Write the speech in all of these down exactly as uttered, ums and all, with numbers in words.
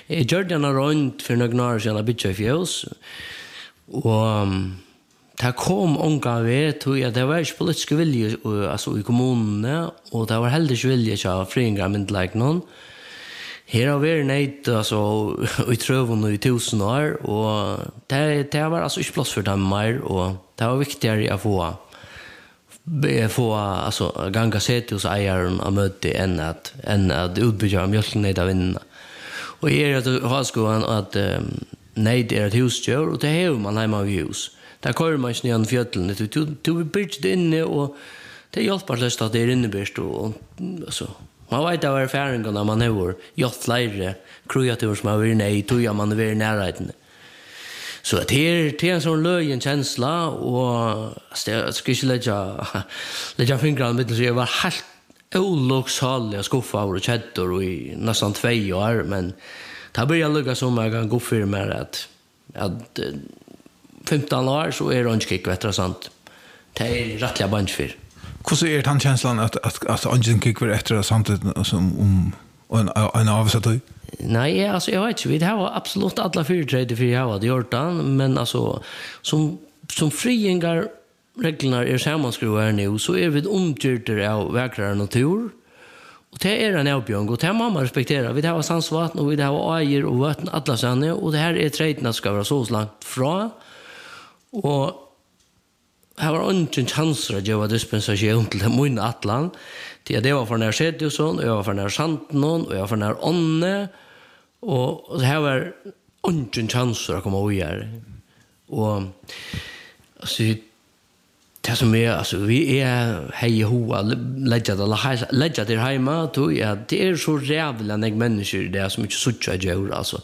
Jag gjorde en rund för några år sedan att bygga i fjälls. Och um, det kom unga vet hur det var inte politisk vilja alltså, i kommunen. Och det var heller inte vilja till friingar med like någon. Här har vi nejt alltså, i trövon och i tusen år. Och det, det var alltså inte plats för dem mer. Och det var viktigare att få få alltså ganga sätt hos ägaren av möte än att än att utbygga mjölken av vinna. Och är det har skolan att um, nej det är ett husdjur och det är man hemma vid hus. Där kör man snön i fjällen du du du bridge inne och det hjälper löst att det är inne bäst och alltså man vet av erfarenheterna man har gjort flera kreatörer som har varit nej tror jag man är väldigt nära det. Så det är, det är en sån löjen känsla och jag ska inte lägga, lägga fingrarna med det så jag var helt ologsaliga skuffa och kättor i nästan två år men det började lyckas som jag kan gå för mig att, att femton år så är det inte kick vet sant. Det är rättliga band för. Hur är den känslan att att att inte kick vet efter samtidigt som om en en avsatt Nej, alltså jag vet inte, vi har absolut alla företrädare för jag har det gjort den, men alltså som som friingar reglerna är sammanskrivna nu så är vi omgjorda av vackra natur. Och det är en avbjörn och det har man respektera. Vi har sansvatten och vi har äger och vatten alla sanne och det här är trädna ska vara så långt fra. Och här var inte chanser att göra dispensation till mun atlan. Det var för när skedde så och jag var för när sant någon och jag var för när onne. Och det här var inte chanser att komma och göra. Och alltså det som är alltså vi är hej hoa lägga det lägga det hemma då ja det är så jävla näg människor det som inte sucha gör alltså.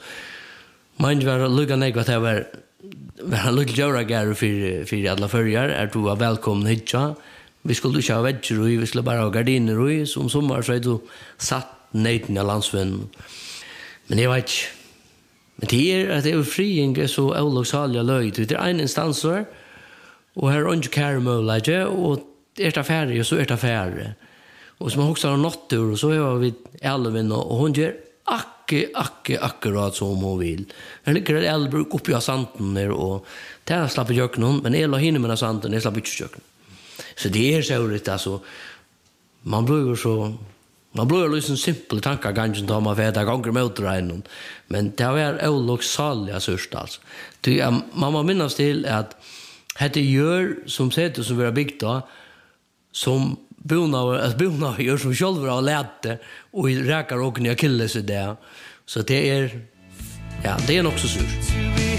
Man var lugga näg vad det var var lugga göra gär för för alla förjar är du var välkommen hit. Vi skulle inte ha väggar och vi skulle bara ha gardiner och som sommar så är du satt nejten i landsvän. Men jag vet men det är att det är friing så ologsaliga löjt. Det är en instans där och här är inte kärmölager och är det färre och så är det färre. Och som också har nåttur och så har vi älven och hon gör acke, acke, akkurat som hon vill. Här ligger det älvbruk uppe i santen där och det är slapp i köknen men jag la hinner med santen, jag slapp inte köknen. Så det är så rätt alltså man blir så man blir liksom simpel tankar ganska då man vet att gånger motorregnen men det var ologsaliga sörst alltså. Det mamma minns till att det gör som sätter som vara byggt då som bonar att bonar gör som själva har lärt det och räkar och nya killar så där. Så det är ja, det är också surt.